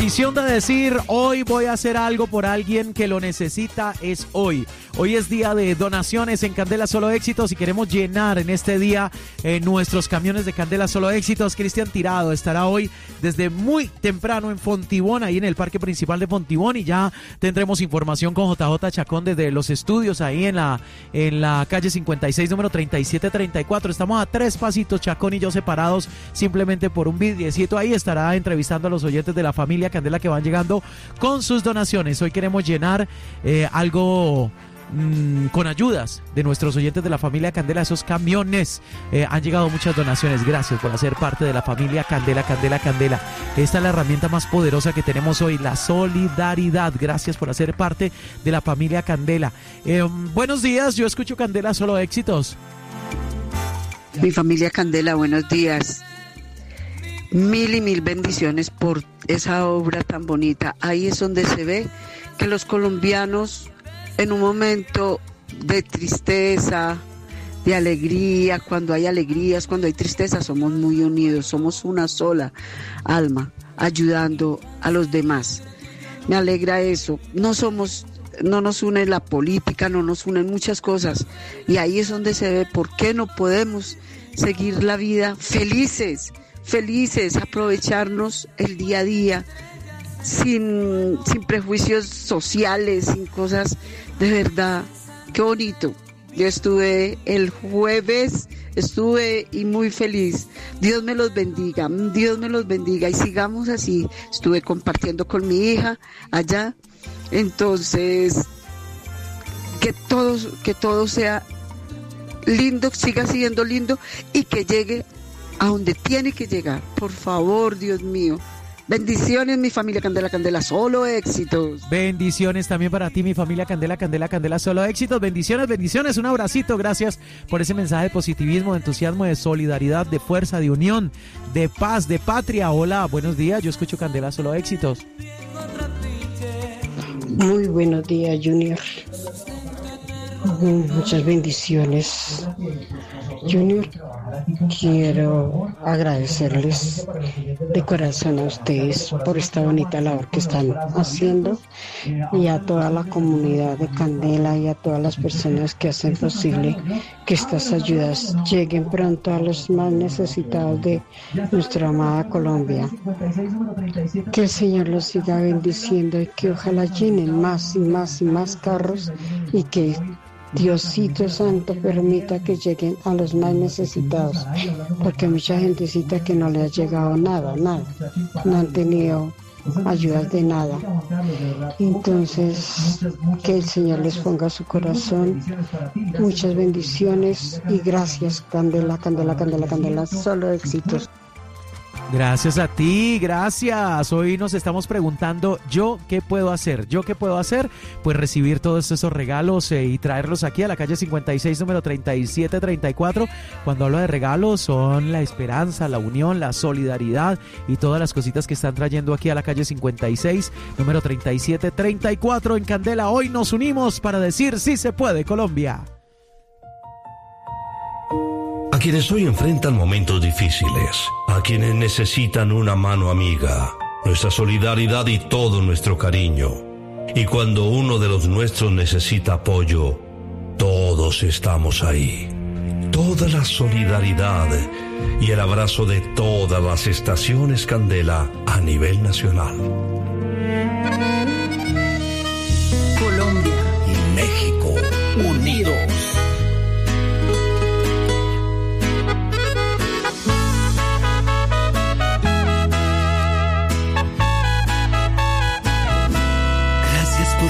Decisión de decir, hoy voy a hacer algo por alguien que lo necesita, es hoy. Hoy es día de donaciones en Candela Solo Éxitos y queremos llenar en este día nuestros camiones de Candela Solo Éxitos. Cristian Tirado estará hoy desde muy temprano en Fontibón, ahí en el parque principal de Fontibón, y ya tendremos información con JJ Chacón desde los estudios ahí en la calle 56, número 3734. Estamos a 3 pasitos, Chacón y yo, separados simplemente por un vidriecito. Ahí estará entrevistando a los oyentes de la familia Candela que van llegando con sus donaciones. Hoy queremos llenar algo con ayudas de nuestros oyentes de la familia Candela, esos camiones. Han llegado muchas donaciones. Gracias por hacer parte de la familia Candela, Candela, Candela. Esta es la herramienta más poderosa que tenemos hoy, la solidaridad. Gracias por hacer parte de la familia Candela. Buenos días, yo escucho Candela Solo Éxitos. Mi familia Candela, buenos días. Mil y mil bendiciones por esa obra tan bonita. Ahí es donde se ve que los colombianos, en un momento de tristeza, de alegría, cuando hay alegrías, cuando hay tristeza, somos muy unidos, somos una sola alma, ayudando a los demás. Me alegra eso. No nos une la política, no nos unen muchas cosas. Y ahí es donde se ve por qué no podemos seguir la vida felices, aprovecharnos el día a día, sin prejuicios sociales, sin cosas, de verdad, qué bonito. Yo estuve el jueves, y muy feliz. Dios me los bendiga y sigamos así. Estuve compartiendo con mi hija allá, entonces que todo sea lindo, siga siendo lindo y que llegue a donde tiene que llegar, por favor, Dios mío. Bendiciones, mi familia Candela, Candela Solo Éxitos. Bendiciones también para ti, mi familia Candela, Candela, Candela Solo Éxitos. Bendiciones, un abracito. Gracias por ese mensaje de positivismo, de entusiasmo, de solidaridad, de fuerza, de unión, de paz, de patria. Hola, buenos días, yo escucho Candela Solo Éxitos. Muy buenos días, Junior. Muchas bendiciones, Junior. Quiero agradecerles de corazón a ustedes por esta bonita labor que están haciendo, y a toda la comunidad de Candela y a todas las personas que hacen posible que estas ayudas lleguen pronto a los más necesitados de nuestra amada Colombia. Que el Señor los siga bendiciendo y que ojalá llenen más y más y más carros, y que Diosito Santo permita que lleguen a los más necesitados, porque mucha gentecita que no le ha llegado nada, no han tenido ayudas de nada. Entonces, que el Señor les ponga su corazón. Muchas bendiciones y gracias, Candela, Candela, Candela, Candela, solo éxitos. Gracias a ti, gracias. Hoy nos estamos preguntando, ¿yo qué puedo hacer? Pues recibir todos esos regalos y traerlos aquí a la calle 56, número 3734. Cuando hablo de regalos, son la esperanza, la unión, la solidaridad y todas las cositas que están trayendo aquí a la calle 56, número 3734 en Candela. Hoy nos unimos para decir sí se puede, Colombia. A quienes hoy enfrentan momentos difíciles, a quienes necesitan una mano amiga, nuestra solidaridad y todo nuestro cariño. Y cuando uno de los nuestros necesita apoyo, todos estamos ahí. Toda la solidaridad y el abrazo de todas las estaciones Candela a nivel nacional. Colombia y México unidos.